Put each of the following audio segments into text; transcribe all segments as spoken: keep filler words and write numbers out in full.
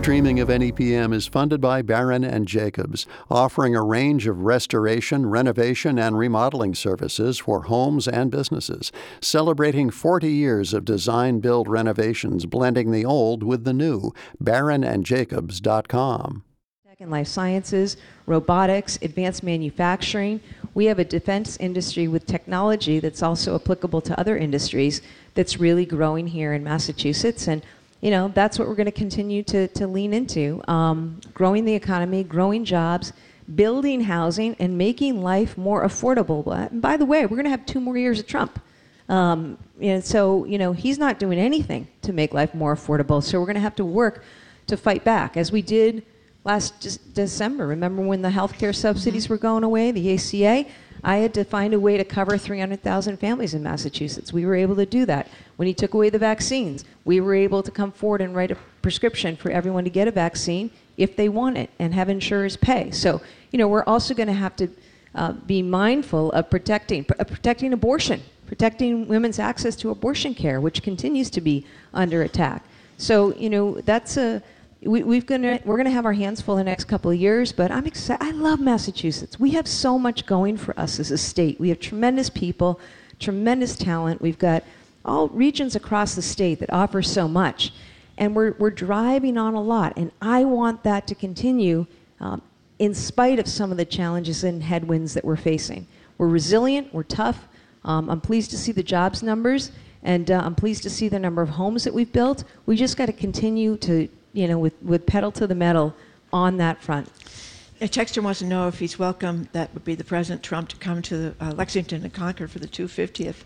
streaming of N E P M is funded by Barron and Jacobs, offering a range of restoration, renovation, and remodeling services for homes and businesses, celebrating forty years of design-build renovations, blending the old with the new. barron and jacobs dot com. Tech and life sciences, robotics, advanced manufacturing. We have a defense industry with technology that's also applicable to other industries that's really growing here in Massachusetts. And you know, that's what we're going to continue to, to lean into, um, growing the economy, growing jobs, building housing, and making life more affordable. And by the way, we're going to have two more years of Trump. Um, and so, you know, he's not doing anything to make life more affordable. So we're going to have to work to fight back, as we did last just December. Remember when the healthcare subsidies were going away, the A C A? I had to find a way to cover three hundred thousand families in Massachusetts. We were able to do that. When he took away the vaccines, we were able to come forward and write a prescription for everyone to get a vaccine if they want it and have insurers pay. So, you know, we're also going to have to uh, be mindful of protecting, pr- protecting abortion, protecting women's access to abortion care, which continues to be under attack. So, you know, that's a We, we've gonna, we're going to have our hands full the next couple of years, but I'm excited. I love Massachusetts. We have so much going for us as a state. We have tremendous people, tremendous talent. We've got all regions across the state that offer so much, and we're, we're driving on a lot, and I want that to continue um, in spite of some of the challenges and headwinds that we're facing. We're resilient, we're tough. Um, I'm pleased to see the jobs numbers, and uh, I'm pleased to see the number of homes that we've built. We just got to continue to you know, with, with pedal to the metal on that front. A texter wants to know if he's welcome, that would be the President Trump, to come to the, uh, Lexington and Concord for the two hundred fiftieth.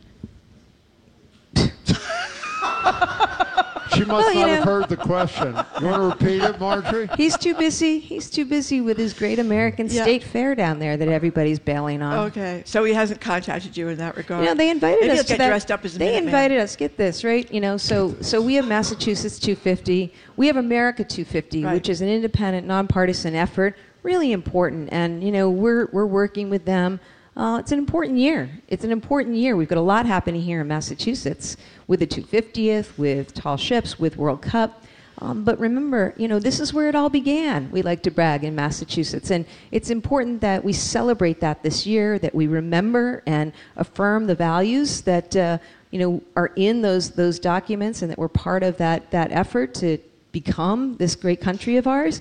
She must Well, you not know. have heard the question. You want to repeat it, Marjorie? He's too busy. He's too busy with his Great American Yeah. State Fair down there that everybody's bailing on. Okay, so he hasn't contacted you in that regard. You know, they invited Maybe us he'll to get that. dressed up as a They Minuteman. invited us. Get this, right? You know, so so we have Massachusetts two fifty. We have America two fifty, Right. which is an independent, nonpartisan effort, really important. And you know, we're we're working with them. Uh, it's an important year. It's an important year. We've got a lot happening here in Massachusetts with the two fiftieth, with tall ships, with World Cup. Um, but remember, you know, this is where it all began. We like to brag in Massachusetts. And it's important that we celebrate that this year, that we remember and affirm the values that, uh, you know, are in those those documents and that we're part of that, that effort to become this great country of ours.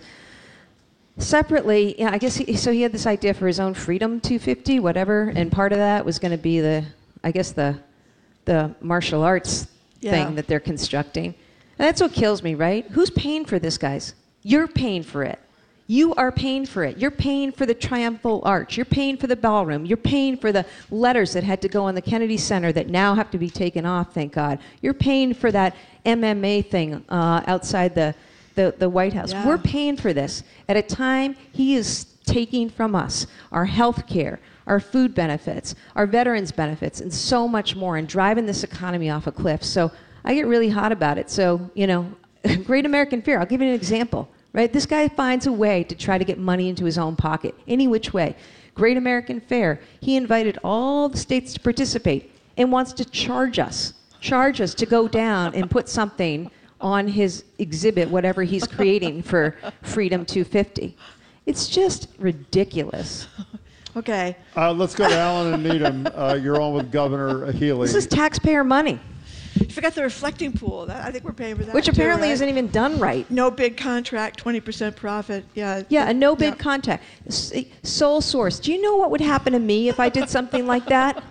Separately, yeah, I guess he, so he had this idea for his own Freedom two fifty, whatever, and part of that was going to be the, I guess, the the martial arts Yeah. thing that they're constructing. And that's what kills me, right? Who's paying for this, guys? You're paying for it. You are paying for it. You're paying for the triumphal arch. You're paying for the ballroom. You're paying for the letters that had to go on the Kennedy Center that now have to be taken off, thank God. You're paying for that M M A thing uh, outside the, the, the White House. Yeah. We're paying for this at a time he is taking from us our health care, our food benefits, our veterans benefits, and so much more, and driving this economy off a cliff. So I get really hot about it. So, you know, Great American Fair, I'll give you an example, right? This guy finds a way to try to get money into his own pocket, any which way. Great American Fair, he invited all the states to participate and wants to charge us, charge us to go down and put something on his exhibit, whatever he's creating for Freedom two fifty. It's just ridiculous. Okay. Uh, let's go to Alan and Needham. Uh, you're on with Governor Healy. This is taxpayer money, You forgot the reflecting pool. That, I think we're paying for that which too, apparently right? isn't even done right. No big contract, twenty percent profit. Yeah. Yeah, a no bid Yeah. contract. S- Sole source. Do you know what would happen to me if I did something like that?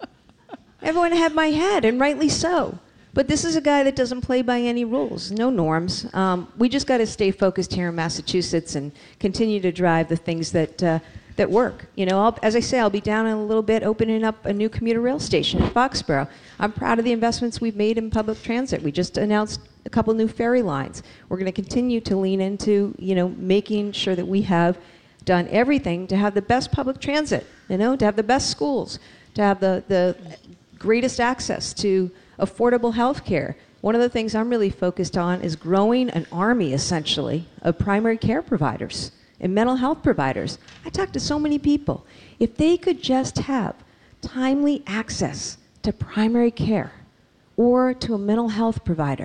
Everyone had my head, and rightly so. But this is a guy that doesn't play by any rules, no norms. Um, we just got to stay focused here in Massachusetts and continue to drive the things that uh, that work. You know, I'll, as I say, I'll be down in a little bit opening up a new commuter rail station in Foxborough. I'm proud of the investments we've made in public transit. We just announced a couple new ferry lines. We're going to continue to lean into, you know, making sure that we have done everything to have the best public transit, you know, to have the best schools, to have the, the greatest access to affordable health care. One of the things I'm really focused on is growing an army, essentially, of primary care providers and mental health providers. I talk to so many people. If they could just have timely access to primary care or to a mental health provider,